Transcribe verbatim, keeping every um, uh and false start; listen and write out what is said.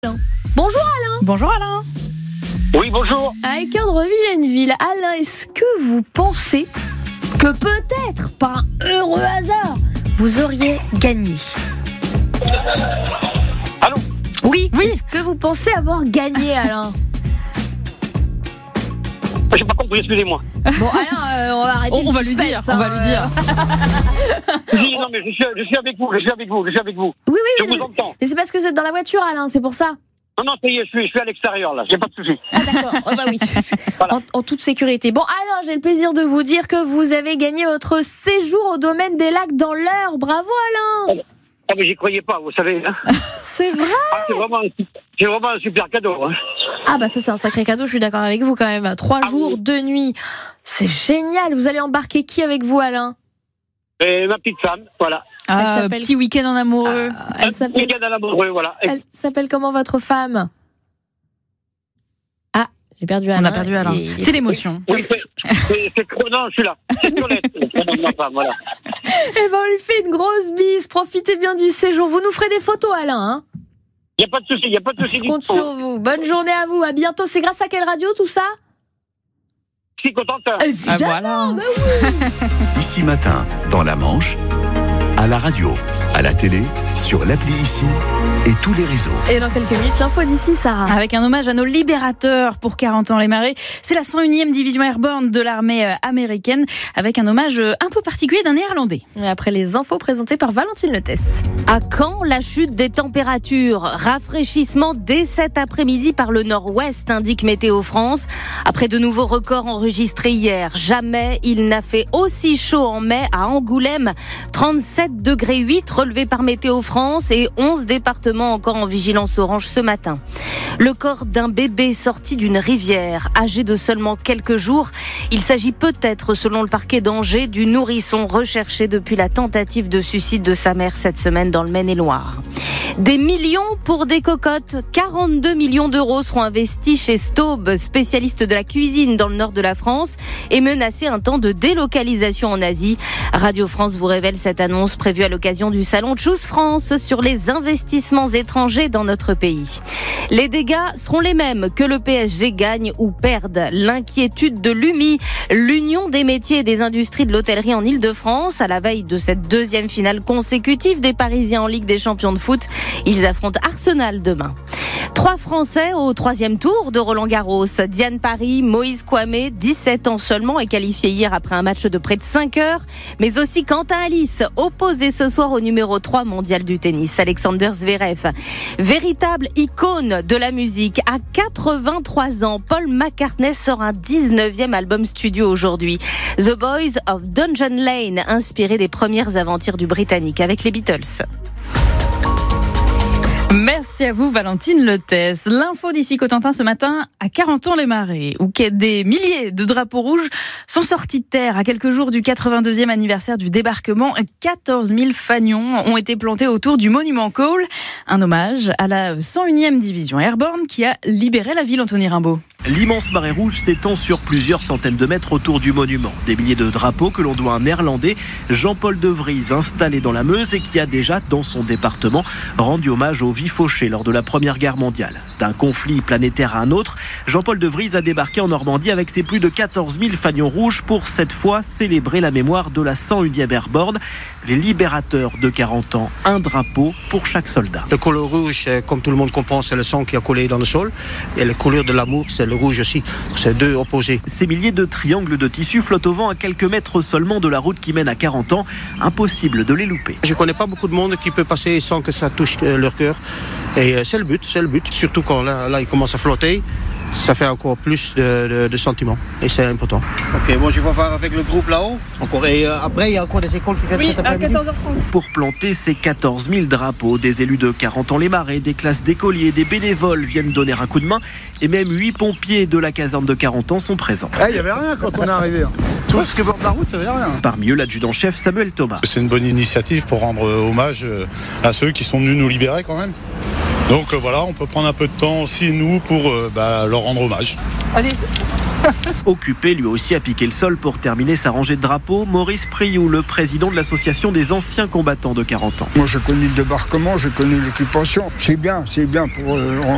Bonjour Alain. Bonjour Alain. Oui, bonjour. À Équeurdre-Villeneuve, Alain, est-ce que vous pensez que peut-être, par un heureux hasard, vous auriez gagné? Allô? Oui, oui. Est-ce que vous pensez avoir gagné, Alain? J'ai pas compris, excusez-moi. Bon, Alain, euh, on va arrêter On, le on va lui suspense, dire, hein. on va lui dire. Oui, non, mais je suis, je suis avec vous, je suis avec vous, je suis avec vous. Oui, oui, Je mais, vous entends. mais c'est parce que vous êtes dans la voiture, Alain, c'est pour ça. Non, non, ça y est, je suis, je suis à l'extérieur, là. J'ai pas de soucis. Ah d'accord, oh, bah oui. Voilà. en, en toute sécurité. Bon, Alain, j'ai le plaisir de vous dire que vous avez gagné votre séjour au domaine des lacs dans l'Eure. Bravo, Alain. Ah, mais j'y croyais pas, vous savez. Hein. C'est vrai. Ah, c'est vraiment, un- c'est vraiment un super cadeau. Hein. Ah bah ça c'est un sacré cadeau, je suis d'accord avec vous quand même. Trois Ah, jours, oui. deux nuits. C'est génial. Vous allez embarquer qui avec vous, Alain? Et ma petite femme, voilà. Ah, s'appelle- petit week-end en amoureux. Ah, Elle s'appelle Week-end à l'amoureux, voilà. Et- elle s'appelle comment votre femme? Ah, j'ai perdu Alain. On a perdu Alain. Il est- C'est l'émotion. Oui, c'est, c'est, c'est, non, je suis là. C'est Colette, le prénom de ma femme, voilà. Eh ben on lui fait une grosse bise. Profitez bien du séjour. Vous nous ferez des photos, Alain, hein? Il n'y a pas de souci, il n'y a pas de souci Je du compte tout. sur vous. Bonne journée à vous. À bientôt. C'est grâce à quelle radio tout ça? Je suis contente. hein. Ah voilà. Ici Matin, dans la Manche, à la radio, à la télé, sur l'appli Ici et tous les réseaux. Et dans quelques minutes, l'info d'ici, Sarah. Avec un hommage à nos libérateurs pour quarante ans les Marais. C'est la cent unième division airborne de l'armée euh, américaine, avec un hommage euh, un peu particulier d'un néerlandais. Et après les infos présentées par Valentine Lettès. À Caen, la chute des températures. Rafraîchissement dès cet après-midi par le nord-ouest, indique Météo France. Après de nouveaux records enregistrés hier, jamais il n'a fait aussi chaud en mai à Angoulême. trente-sept degrés huit relevés par Météo France et onze départements encore en vigilance orange ce matin. Le corps d'un bébé sorti d'une rivière, âgé de seulement quelques jours. Il s'agit peut-être, selon le parquet d'Angers, du nourrisson recherché depuis la tentative de suicide de sa mère cette semaine dans le Maine-et-Loire. Des millions pour des cocottes. quarante-deux millions d'euros seront investis chez Staub, spécialiste de la cuisine dans le nord de la France, et menacé un temps de délocalisation en Asie. Radio France vous révèle cette annonce prévue à l'occasion du salon Choose France sur les investissements étrangers dans notre pays. Les dégâts seront les mêmes que le P S G gagne ou perde. L'inquiétude de l'U M I, l'Union des métiers et des industries de l'hôtellerie en Ile-de-France, à la veille de cette deuxième finale consécutive des Parisiens en Ligue des champions de foot. Ils affrontent Arsenal demain. Trois Français au troisième tour de Roland-Garros. Diane Paris, Moïse Kouamé, dix-sept ans seulement, est qualifié hier après un match de près de cinq heures. Mais aussi Quentin Alice, opposé ce soir au numéro trois mondial du tennis, Alexander Zverev. Véritable icône de la musique. À quatre-vingt-trois ans, Paul McCartney sort un dix-neuvième album studio aujourd'hui. The Boys of Dungeon Lane, inspiré des premières aventures du Britannique avec les Beatles. Merci à vous Valentine Lettès. L'info d'ici Cotentin ce matin à quarante ans les Marais, où des milliers de drapeaux rouges sont sortis de terre à quelques jours du quatre-vingt-deuxième anniversaire du débarquement. quatorze mille fanions ont été plantés autour du monument Cole, un hommage à la cent unième division airborne qui a libéré la ville. Anthony Rimbaud. L'immense marée rouge s'étend sur plusieurs centaines de mètres autour du monument. Des milliers de drapeaux que l'on doit à un néerlandais, Jean-Paul de Vries, installé dans la Meuse et qui a déjà, dans son département, rendu hommage aux vies fauchées lors de la Première Guerre mondiale. D'un conflit planétaire à un autre, Jean-Paul de Vries a débarqué en Normandie avec ses plus de quatorze mille fanions rouges pour cette fois célébrer la mémoire de la cent unième airborne. Les libérateurs de quarante ans, un drapeau pour chaque soldat. Le couleur rouge, comme tout le monde comprend, c'est le sang qui a coulé dans le sol. Et la couleur de l'amour, c'est le rouge aussi. C'est deux opposés. Ces milliers de triangles de tissu flottent au vent à quelques mètres seulement de la route qui mène à quarante ans. Impossible de les louper. Je connais pas beaucoup de monde qui peut passer sans que ça touche leur cœur. Et c'est le but, c'est le but. Surtout quand là, là il commence à flotter, ça fait encore plus de, de, de sentiments. Et c'est important. Ok, bon, je vais voir avec le groupe là-haut. Encore. Et euh, après, il y a encore des écoles qui viennent Oui, cet après-midi. à quatorze heures trente. Pour planter ces quatorze mille drapeaux, des élus de quarante ans les Marais, des classes d'écoliers, des bénévoles viennent donner un coup de main. Et même huit pompiers de la caserne de quarante ans sont présents. Il n'y avait rien quand on est arrivé. Tout ce que bord de la route, il n'y avait rien. Parmi eux, l'adjudant-chef Samuel Thomas. C'est une bonne initiative pour rendre hommage à ceux qui sont venus nous libérer quand même. Donc euh, voilà, on peut prendre un peu de temps aussi, nous, pour euh, bah, leur rendre hommage. Allez. Occupé lui aussi à piquer le sol pour terminer sa rangée de drapeaux, Maurice Priou, le président de l'association des anciens combattants de quarante ans. Moi j'ai connu le débarquement, j'ai connu l'occupation. C'est bien, c'est bien pour... Euh,